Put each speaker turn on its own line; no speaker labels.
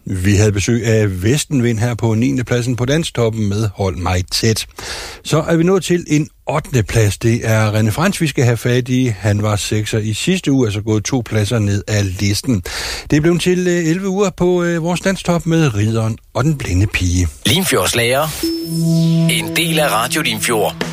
Vi havde besøg af Vestenvind her på 9. pladsen på Danstoppen med Hold mig tæt. Så er vi nået til en 8. plads. Det er René Frans, vi skal have fat i. Han var 6'er i sidste uge, altså gået 2 pladser ned af listen. Det er blevet til 11 uger på vores Danstop med Ridderen og den blinde pige.
Limfjords Lager. En del af Radio Limfjord.